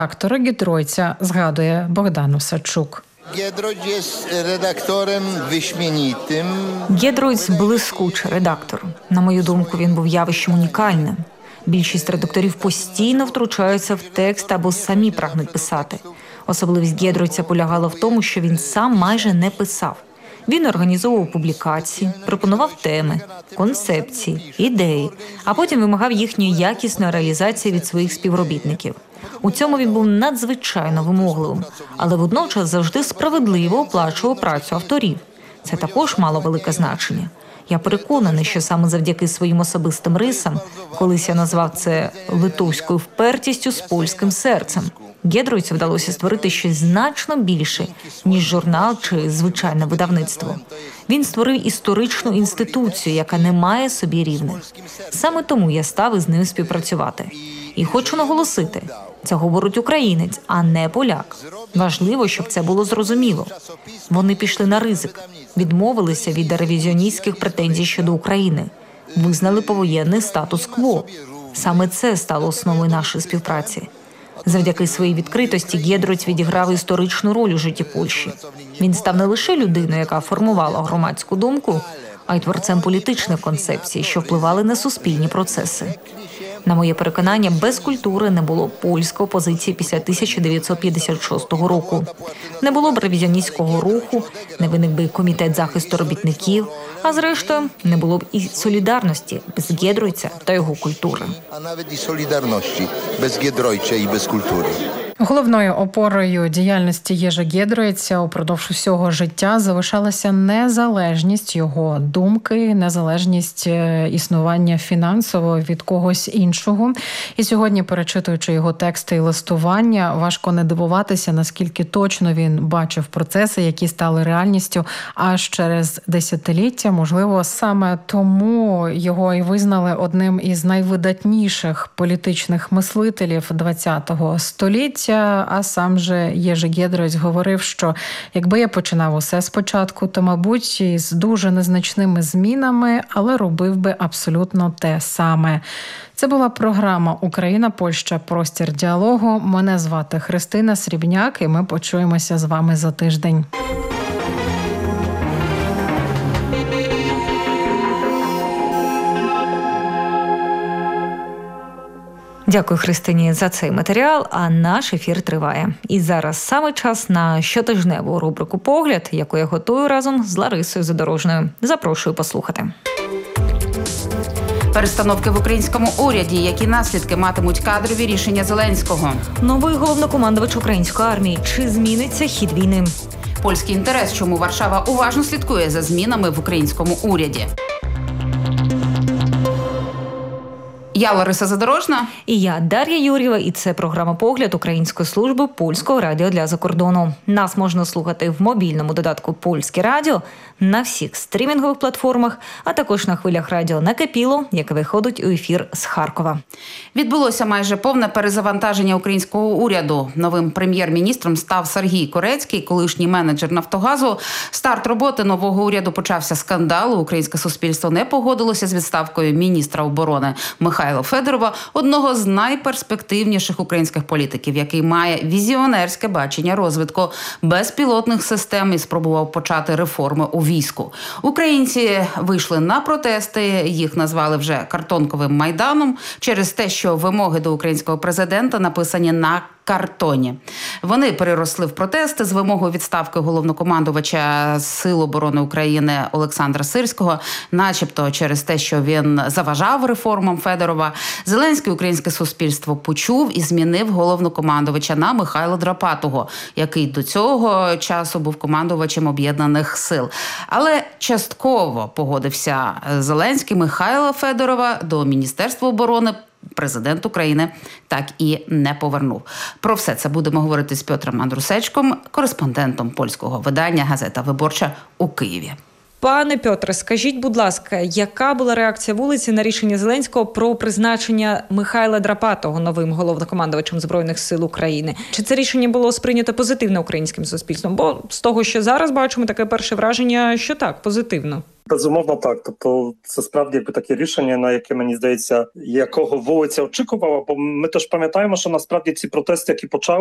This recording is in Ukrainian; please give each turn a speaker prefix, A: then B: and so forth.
A: Актора Гідройця згадує Богдан Осадчук.
B: Giedroyć jest redaktorem wyśmienitym.
C: Гідройц – блискучий редактор. На мою думку, він був явищем унікальним. Більшість редакторів постійно втручаються в текст або самі прагнуть писати. Особливість Гідройця полягала в тому, що він сам майже не писав. Він організовував публікації, пропонував теми, концепції, ідеї, а потім вимагав їхньої якісної реалізації від своїх співробітників. У цьому він був надзвичайно вимогливим, але водночас завжди справедливо оплачував працю авторів. Це також мало велике значення. Я переконаний, що саме завдяки своїм особистим рисам, колись я назвав це литовською впертістю з польським серцем, Гідройцю вдалося створити щось значно більше, ніж журнал чи звичайне видавництво. Він створив історичну інституцію, яка не має собі рівних. Саме тому я став із ним співпрацювати. І хочу наголосити, це говорить українець, а не поляк. Важливо, щоб це було зрозуміло. Вони пішли на ризик, відмовилися від ревізіоністських претензій щодо України, визнали повоєнний статус-кво. Саме це стало основою нашої співпраці. Завдяки своїй відкритості Гідройц відіграв історичну роль у житті Польщі. Він став не лише людиною, яка формувала громадську думку, а й творцем політичних концепцій, що впливали на суспільні процеси. На моє переконання, без культури не було б польської опозиції після 1956 року. Не було б ревізіоністського руху, не виник би комітет захисту робітників, а зрештою не було б і солідарності без Гідройця та його культури.
B: А навіть і солідарності без Гідройця і без культури.
A: Головною опорою діяльності Єжа Гідройця упродовж усього життя залишалася незалежність його думки, незалежність існування фінансово від когось іншого. І сьогодні, перечитуючи його тексти і листування, важко не дивуватися, наскільки точно він бачив процеси, які стали реальністю аж через десятиліття. Можливо, саме тому його і визнали одним із найвидатніших політичних мислителів ХХ століття. А сам же Єжи Гідройц говорив, що якби я починав усе спочатку, то, мабуть, із дуже незначними змінами, але робив би абсолютно те саме. Це була програма «Україна-Польща. Простір діалогу». Мене звати Христина Срібняк, і ми почуємося з вами за тиждень.
C: Дякую, Христині, за цей матеріал, а наш ефір триває. І зараз саме час на щотижневу рубрику «Погляд», яку я готую разом з Ларисою Задорожною. Запрошую послухати.
D: Перестановки в українському уряді. Які наслідки матимуть кадрові рішення Зеленського?
C: Новий головнокомандувач української армії. Чи зміниться хід війни?
D: Польський інтерес. Чому Варшава уважно слідкує за змінами в українському уряді? Я Лариса Задорожна.
C: І я Дар'я Юр'єва, і це програма «Погляд» Української служби Польського радіо для закордону. Нас можна слухати в мобільному додатку «Польське радіо», на всіх стрімінгових платформах, а також на хвилях радіо «Накипіло», яке виходить у ефір з Харкова.
D: Відбулося майже повне перезавантаження українського уряду. Новим прем'єр-міністром став Сергій Корецький, колишній менеджер «Нафтогазу». Старт роботи нового уряду почався скандалу. Українське суспільство не погодилося з відставкою міністра оборони Михайла Федорова, одного з найперспективніших українських політиків, який має візіонерське бачення розвитку безпілотних систем і спробував почати реформи у війську. Українці вийшли на протести, їх назвали вже картонковим майданом через те, що вимоги до українського президента написані на картоні. Вони переросли в протести з вимогою відставки головнокомандувача Сил оборони України Олександра Сирського, начебто через те, що він заважав реформам Федорова. Зеленський українське суспільство почув і змінив головнокомандувача на Михайла Драпатого, який до цього часу був командувачем Об'єднаних сил. Але частково погодився Зеленський Михайла Федорова до Міністерства оборони президент України так і не повернув. Про все це будемо говорити з Петром Андрусечком, кореспондентом польського видання «Газета Виборча» у Києві.
C: Пане Пьотре, скажіть, будь ласка, яка була реакція вулиці на рішення Зеленського про призначення Михайла Драпатого новим головнокомандувачем Збройних сил України? Чи це рішення було сприйнято позитивно українським суспільством? Бо з того, що зараз бачимо, таке перше враження, що так, позитивно.
E: Безумовно, так. Тобто це справді таке рішення, на яке, мені здається, якого вулиця очікувала. Бо ми теж пам'ятаємо, що насправді ці протести, які почали